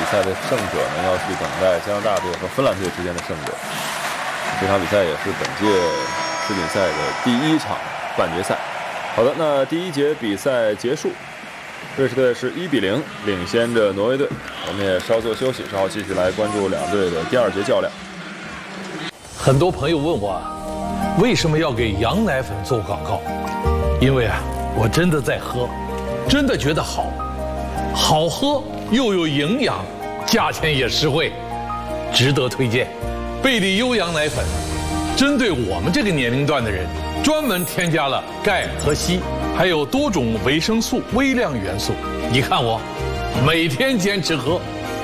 赛的胜者呢，要去等待加拿大队和芬兰队之间的胜者。这场比赛也是本届世锦赛的第1场半决赛。好的，那第1节比赛结束，瑞士队是1比0领先着挪威队。我们也稍作休息，稍后继续来关注两队的第2节较量。 很多朋友问我，为什么要给羊奶粉做广告？因为我真的在喝，真的觉得好，好喝又有营养，价钱也实惠，值得推荐。贝利优羊奶粉，针对我们这个年龄段的人，专门添加了钙和硒，还有多种维生素、微量元素。你看我，每天坚持喝。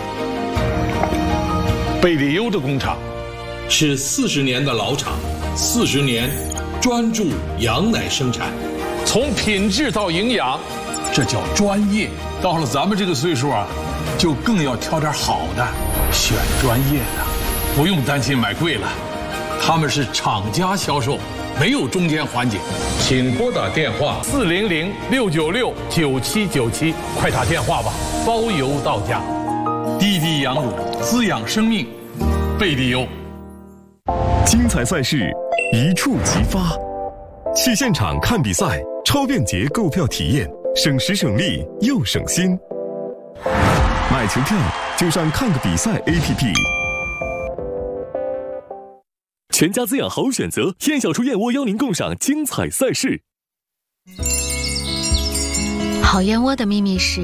贝利优的工厂是40年的老厂，40年专注羊奶生产，从品质到营养，这叫专业。到了咱们这个岁数就更要挑点好的，选专业的，不用担心买贵了。他们是厂家销售，没有中间环节。请拨打电话400-696-9797，快打电话吧，包邮到家。滴滴羊乳，滋养生命，贝利优。 精彩赛事，一触即发。去现场看比赛，超便捷购票体验，省时省力又省心。买球票就上看个比赛 APP。全家滋养好选择，燕小厨燕窝邀您共赏精彩赛事。 好燕窝的秘密是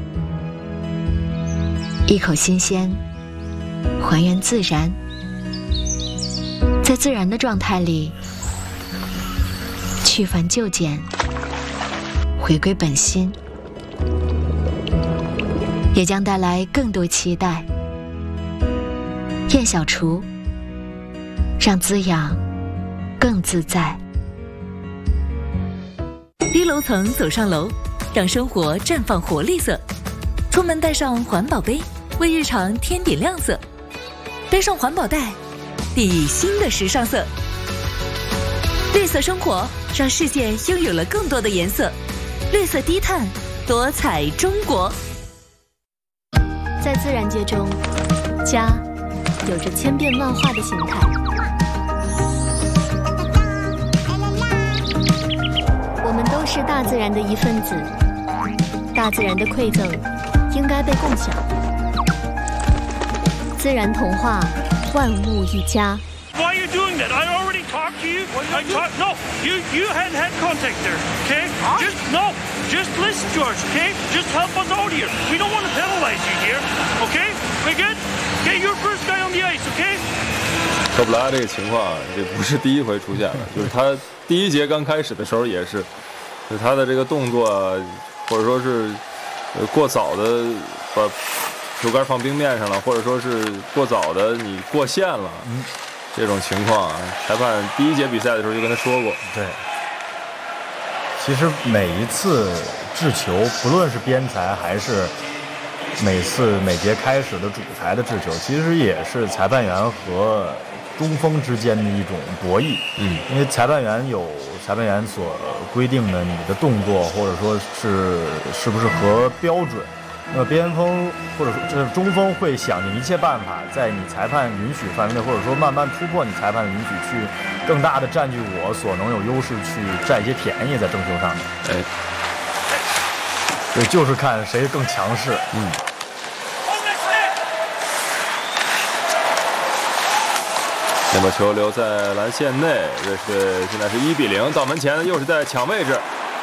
一口新鲜，还原自然，在自然的状态里去繁就简，回归本心，也将带来更多期待。燕小厨，让滋养更自在。 低楼层走上楼，让生活绽放活力色。出门带上环保杯，为日常添点亮色。背上环保袋，熠熠新的时尚色。绿色生活，让世界拥有了更多的颜色。绿色低碳，多彩中国。 在自然界中，家有着千变万化的形态。我们都是大自然的一份子，大自然的馈赠应该被共享。自然童话，万物一家。 Why are you doing that? I already talked to you. No, you hadn't had contact there, okay? Just listen to us, okay? Just help us out here. We don't want to penalize you here, okay? We good? Okay, you're first guy on the ice, okay? 科布拉这个情况这不是第一回出现了，就是他第1节刚开始的时候也是，就是他的这个动作或者说是过早的把球杆放冰面上了，或者说是过早的你过线了，这种情况裁判第1节比赛的时候就跟他说过。 对，其实每一次制球，不论是边裁还是每节开始的主裁的制球，其实也是裁判员和中锋之间的一种博弈。因为裁判员有裁判员所规定的你的动作，或者说是不是合标准。那么边锋或者说这中锋会想尽一切办法，在你裁判允许范围内，或者说慢慢突破你裁判的允许，去更大的占据我所能有优势，去占一些便宜在争球上面。对，就是看谁更强势。 那么球留在篮线内，瑞士队现在是1比0，到门前呢又是在抢位置。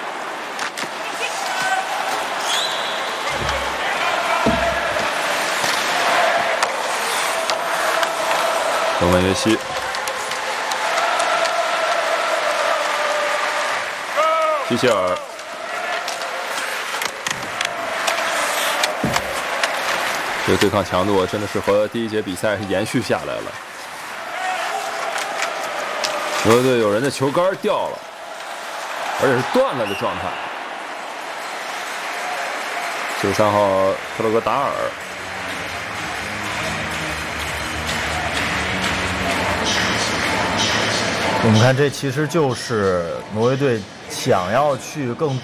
东门约西，希切尔，这个对抗强度真的是和第1节比赛是延续下来了。挪威队有人的球杆掉了，而且是断了的状态。93号特洛格达尔。 我们看，这其实就是挪威队想要去更